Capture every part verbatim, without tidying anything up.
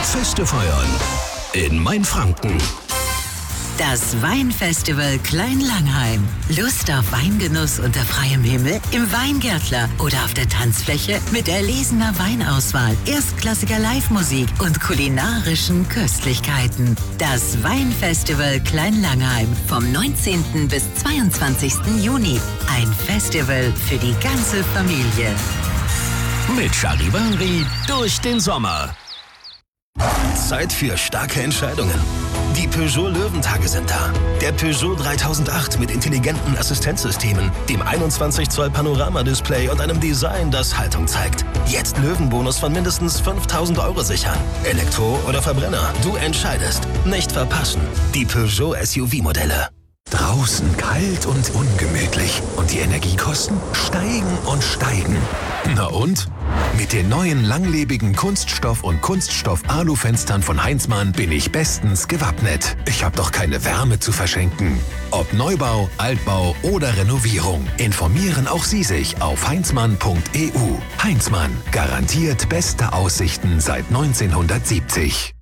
Feste feiern in Mainfranken. Das Weinfestival Klein-Langheim. Lust auf Weingenuss unter freiem Himmel im Weingärtler oder auf der Tanzfläche mit erlesener Weinauswahl, erstklassiger Live-Musik und kulinarischen Köstlichkeiten. Das Weinfestival Klein-Langheim vom neunzehnten bis zweiundzwanzigsten Juni. Ein Festival für die ganze Familie. Mit Charivari durch den Sommer. Zeit für starke Entscheidungen. Die Peugeot Löwentage sind da. Der Peugeot dreitausendacht mit intelligenten Assistenzsystemen, dem einundzwanzig Zoll Panoramadisplay und einem Design, das Haltung zeigt. Jetzt Löwenbonus von mindestens fünftausend Euro sichern. Elektro oder Verbrenner, du entscheidest. Nicht verpassen. Die Peugeot S U V-Modelle. Draußen kalt und ungemütlich und die Energiekosten steigen und steigen. Na und? Mit den neuen langlebigen Kunststoff- und Kunststoff-Alu-Fenstern von Heinzmann bin ich bestens gewappnet. Ich habe doch keine Wärme zu verschenken. Ob Neubau, Altbau oder Renovierung, informieren auch Sie sich auf heinzmann punkt e u. Heinzmann, garantiert beste Aussichten seit neunzehnhundertsiebzig.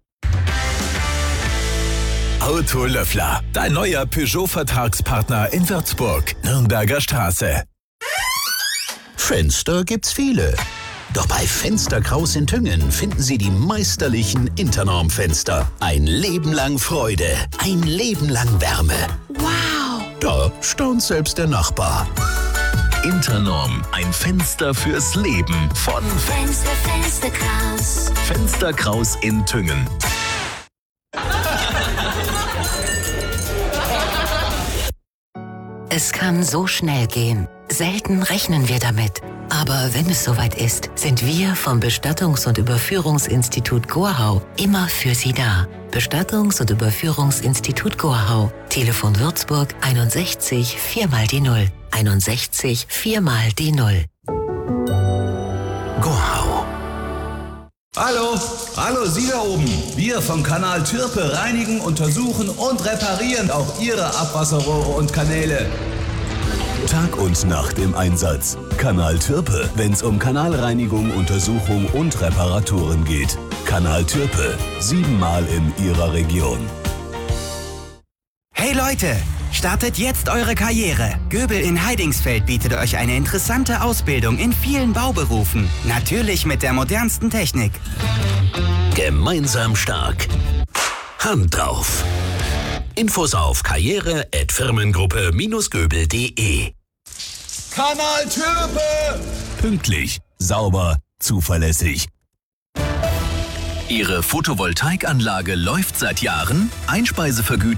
Autolöffler, dein neuer Peugeot-Vertragspartner in Würzburg, Nürnberger Straße. Fenster gibt's viele. Doch bei Fenster Kraus in Tüngen finden Sie die meisterlichen Internorm-Fenster. Ein Leben lang Freude, ein Leben lang Wärme. Wow! Da staunt selbst der Nachbar. Internorm, ein Fenster fürs Leben von Fenster, Fenster Kraus. Fenster Kraus in Tüngen. Es kann so schnell gehen. Selten rechnen wir damit. Aber wenn es soweit ist, sind wir vom Bestattungs- und Überführungsinstitut Gorhau immer für Sie da. Bestattungs- und Überführungsinstitut Gorhau. Telefon Würzburg einundsechzig vier mal die Null. einundsechzig vier mal die Null. Gorhau. Hallo, hallo Sie da oben. Wir vom Kanal Türpe reinigen, untersuchen und reparieren auch Ihre Abwasserrohre und Kanäle. Tag und Nacht im Einsatz. Kanal Türpe, wenn's um Kanalreinigung, Untersuchung und Reparaturen geht. Kanal Türpe, siebenmal in Ihrer Region. Hey Leute, startet jetzt eure Karriere. Göbel in Heidingsfeld bietet euch eine interessante Ausbildung in vielen Bauberufen. Natürlich mit der modernsten Technik. Gemeinsam stark. Hand drauf. Infos auf karriere at firmengruppe göbel punkt de. Kanal Türpe! Pünktlich, sauber, zuverlässig. Ihre Photovoltaikanlage läuft seit Jahren? Einspeisevergütung